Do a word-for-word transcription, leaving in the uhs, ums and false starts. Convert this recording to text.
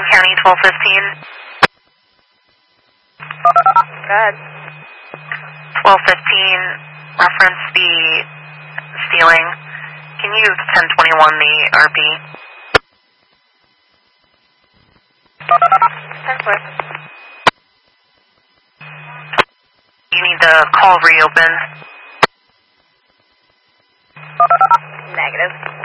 Franklin County, twelve fifteen. Good. twelve fifteen, reference the stealing. Can you use ten twenty-one the R P? ten four. You need the call reopen. Negative.